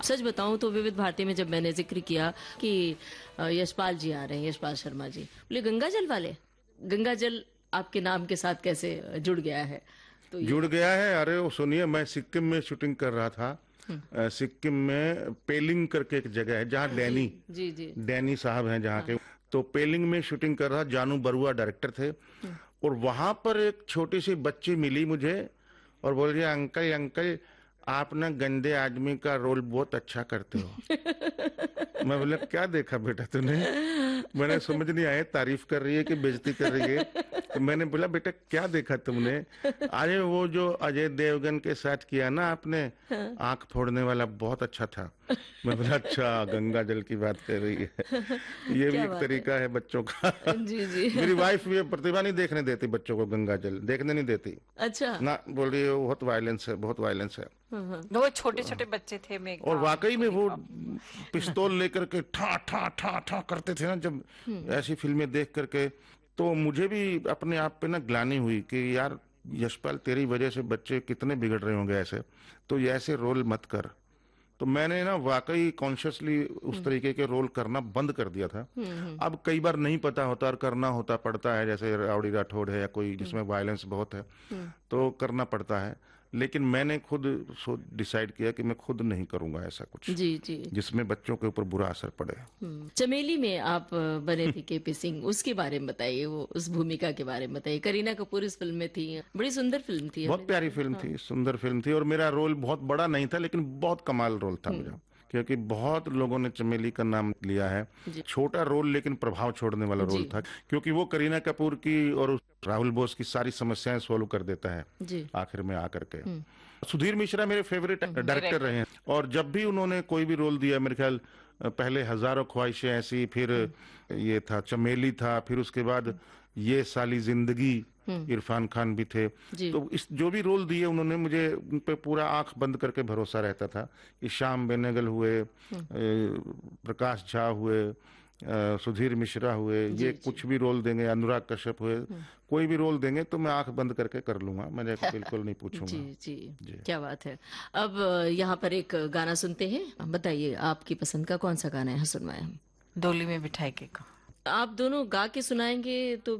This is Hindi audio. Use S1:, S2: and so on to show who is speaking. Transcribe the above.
S1: सच बताऊं तो विविध भारती में जब मैंने जिक्र किया कि यशपाल जी आ रहे हैं, यशपाल शर्मा जी, बोले गंगा जल वाले, गंगा जल आपके नाम के साथ कैसे जुड़ गया है? तो ये
S2: जुड़ गया है। अरे वो सुनिए, मैं सिक्किम में शूटिंग कर रहा था। सिक्किम में पेलिंग करके एक जगह है जहाँ
S1: जी
S2: डैनी
S1: जी जी।
S2: डैनी साहब हैं जहाँ
S1: हाँ।
S2: के। तो पेलिंग में शूटिंग कर रहा, जानू बरुआ डायरेक्टर थे। और वहां पर एक छोटी सी बच्ची मिली मुझे और बोल रही, अंकल अंकल, आप ना गंदे आदमी का रोल बहुत अच्छा करते हो। मैं बोला, क्या देखा बेटा तूने? मैंने समझ नहीं आया तारीफ कर रही है कि बेइज्जती कर रही है। तो मैंने बोला, बेटा क्या देखा तुमने? अरे वो जो अजय देवगन के साथ किया ना आपने, आंख फोड़ने वाला, बहुत अच्छा था। मैं बोला, अच्छा गंगा जल की बात कर रही है। ये भी
S1: क्या
S2: एक
S1: बात है।
S2: तरीका है बच्चों का।
S1: जी जी।
S2: मेरी वाइफ भी प्रतिभा नहीं देखने देती बच्चों को, गंगा जल देखने नहीं देती
S1: अच्छा।
S2: ना, बोल रही है बहुत वायलेंस है, बहुत वायलेंस है।
S3: वो छोटे छोटे बच्चे थे
S2: और
S3: मेघा
S2: वाकई में वो
S3: मोनिका।
S2: पिस्तौल लेकर के ठा ठा ठा ठा करते थे ना, जब ऐसी फिल्में देख करके तो मुझे भी अपने आप पे ना ग्लानि हुई कि यार यशपाल, तेरी वजह से बच्चे कितने बिगड़ रहे होंगे ऐसे, तो ये ऐसे रोल मत कर। तो मैंने ना वाकई कॉन्शियसली उस तरीके के रोल करना बंद कर दिया था। अब कई बार नहीं पता होता और करना होता पड़ता है, जैसे राउडी राठौड़ है या कोई जिसमें वायलेंस बहुत है, तो करना पड़ता है। लेकिन मैंने खुद डिसाइड किया कि मैं खुद नहीं करूंगा ऐसा कुछ
S1: जी जी।
S2: जिसमें बच्चों के ऊपर बुरा असर पड़े।
S1: चमेली में आप बने थे केपी सिंह, उसके बारे में बताइए, वो उस भूमिका के बारे में बताइए। करीना कपूर इस फिल्म में थी, बड़ी सुंदर फिल्म थी।
S2: बहुत प्यारी फिल्म थी, सुंदर फिल्म थी। और मेरा रोल बहुत बड़ा नहीं था, लेकिन बहुत कमाल रोल था मेरा, क्योंकि बहुत लोगों ने चमेली का नाम लिया है। छोटा रोल लेकिन प्रभाव छोड़ने वाला रोल
S1: जी
S2: था, क्योंकि वो करीना कपूर की और राहुल बोस की सारी समस्याएं सोल्व कर देता है
S1: जी।
S2: आखिर में आकर के। सुधीर मिश्रा मेरे फेवरेट डायरेक्टर रहे हैं, और जब भी उन्होंने कोई भी रोल दिया, मेरे ख्याल पहले हजारों ख्वाहिशें ऐसी, फिर ये था चमेली था, फिर उसके बाद ये साली जिंदगी, इरफान खान भी थे।
S1: जी।
S2: तो इस जो भी रोल दिए उन्होंने, मुझे उन पे पूरा आंख बंद करके भरोसा रहता था कि श्याम बेनेगल हुए, प्रकाश झा हुए, सुधीर मिश्रा हुए, ये कुछ भी रोल देंगे, अनुराग कश्यप हुए, कोई भी रोल देंगे तो मैं आंख बंद करके कर लूंगा, मैंने बिल्कुल नहीं पूछूंगा।
S1: जी जी। क्या बात है। अब यहाँ पर एक गाना सुनते हैं, बताइए आपकी पसंद का कौन सा गाना है, सुनवाएं हम।
S3: डोली में बिठाई के को।
S1: आप दोनों गा के सुनाएंगे तो